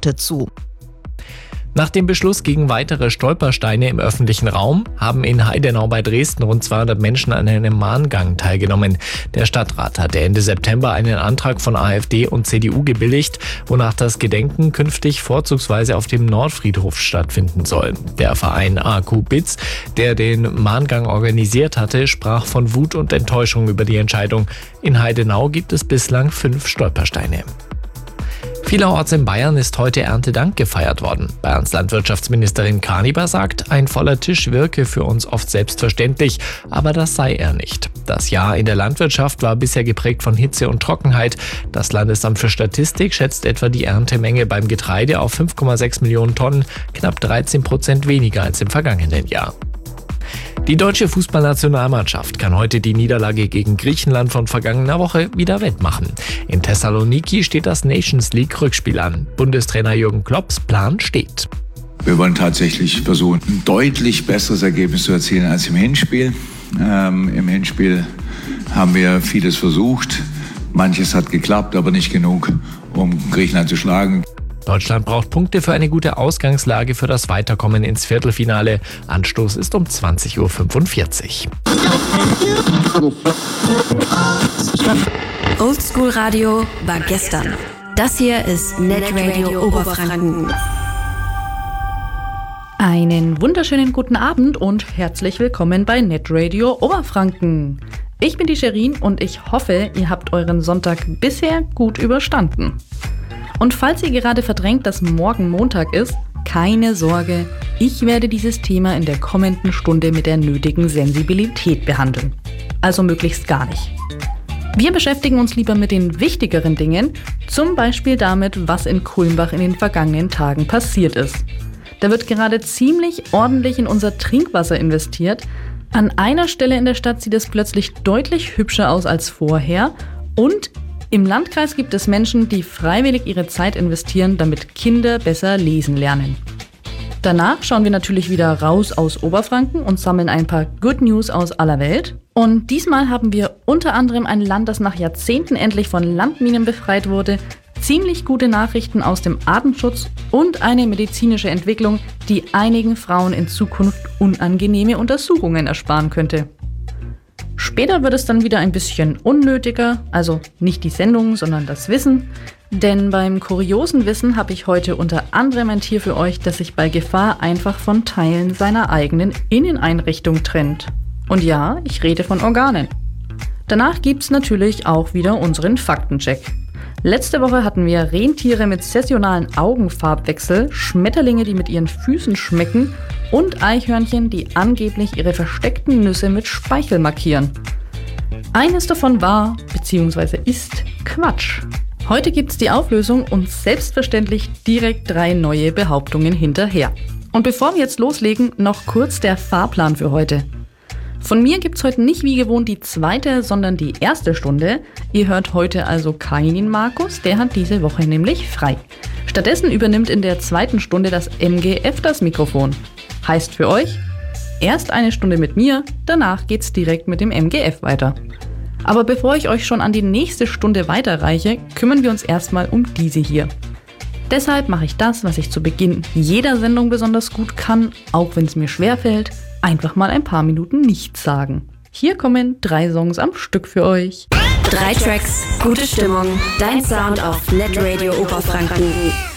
Orte zu. Nach dem Beschluss gegen weitere Stolpersteine im öffentlichen Raum haben in Heidenau bei Dresden rund 200 Menschen an einem Mahngang teilgenommen. Der Stadtrat hatte Ende September einen Antrag von AfD und CDU gebilligt, wonach das Gedenken künftig vorzugsweise auf dem Nordfriedhof stattfinden soll. Der Verein AQ BITS, der den Mahngang organisiert hatte, sprach von Wut und Enttäuschung über die Entscheidung. In Heidenau gibt es bislang 5 Stolpersteine. Vielerorts in Bayern ist heute Erntedank gefeiert worden. Bayerns Landwirtschaftsministerin Kaniber sagt, ein voller Tisch wirke für uns oft selbstverständlich, aber das sei er nicht. Das Jahr in der Landwirtschaft war bisher geprägt von Hitze und Trockenheit. Das Landesamt für Statistik schätzt etwa die Erntemenge beim Getreide auf 5,6 Millionen Tonnen, knapp 13% weniger als im vergangenen Jahr. Die deutsche Fußballnationalmannschaft kann heute die Niederlage gegen Griechenland von vergangener Woche wieder wettmachen. In Thessaloniki steht das Nations League Rückspiel an. Bundestrainer Jürgen Klopps Plan steht. Wir wollen tatsächlich versuchen, ein deutlich besseres Ergebnis zu erzielen als im Hinspiel. Im Hinspiel haben wir vieles versucht. Manches hat geklappt, aber nicht genug, um Griechenland zu schlagen. Deutschland braucht Punkte für eine gute Ausgangslage für das Weiterkommen ins Viertelfinale. Anstoß ist um 20:45 Uhr. Oldschool Radio war gestern. Das hier ist Netradio Oberfranken. Einen wunderschönen guten Abend und herzlich willkommen bei Netradio Oberfranken. Ich bin die Sherin und ich hoffe, ihr habt euren Sonntag bisher gut überstanden. Und falls ihr gerade verdrängt, dass morgen Montag ist, keine Sorge, ich werde dieses Thema in der kommenden Stunde mit der nötigen Sensibilität behandeln. Also möglichst gar nicht. Wir beschäftigen uns lieber mit den wichtigeren Dingen, zum Beispiel damit, was in Kulmbach in den vergangenen Tagen passiert ist. Da wird gerade ziemlich ordentlich in unser Trinkwasser investiert. An einer Stelle in der Stadt sieht es plötzlich deutlich hübscher aus als vorher und im Landkreis gibt es Menschen, die freiwillig ihre Zeit investieren, damit Kinder besser lesen lernen. Danach schauen wir natürlich wieder raus aus Oberfranken und sammeln ein paar Good News aus aller Welt. Und diesmal haben wir unter anderem ein Land, das nach Jahrzehnten endlich von Landminen befreit wurde, ziemlich gute Nachrichten aus dem Artenschutz und eine medizinische Entwicklung, die einigen Frauen in Zukunft unangenehme Untersuchungen ersparen könnte. Später wird es dann wieder ein bisschen unnötiger, also nicht die Sendung, sondern das Wissen. Denn beim kuriosen Wissen habe ich heute unter anderem ein Tier für euch, das sich bei Gefahr einfach von Teilen seiner eigenen Inneneinrichtung trennt. Und ja, ich rede von Organen. Danach gibt's natürlich auch wieder unseren Faktencheck. Letzte Woche hatten wir Rentiere mit sessionalen Augenfarbwechsel, Schmetterlinge, die mit ihren Füßen schmecken und Eichhörnchen, die angeblich ihre versteckten Nüsse mit Speichel markieren. Eines davon war, bzw. ist, Quatsch. Heute gibt's die Auflösung und selbstverständlich direkt 3 neue Behauptungen hinterher. Und bevor wir jetzt loslegen, noch kurz der Fahrplan für heute. Von mir gibt's heute nicht wie gewohnt die 2., sondern die 1. Stunde. Ihr hört heute also keinen Markus, der hat diese Woche nämlich frei. Stattdessen übernimmt in der 2. Stunde das MGF das Mikrofon. Heißt für euch, erst eine Stunde mit mir, danach geht's direkt mit dem MGF weiter. Aber bevor ich euch schon an die nächste Stunde weiterreiche, kümmern wir uns erstmal um diese hier. Deshalb mache ich das, was ich zu Beginn jeder Sendung besonders gut kann, auch wenn es mir schwerfällt, einfach mal ein paar Minuten nichts sagen. Hier kommen 3 Songs am Stück für euch. 3 Tracks, gute Stimmung, dein Sound auf Netradio Oberfranken.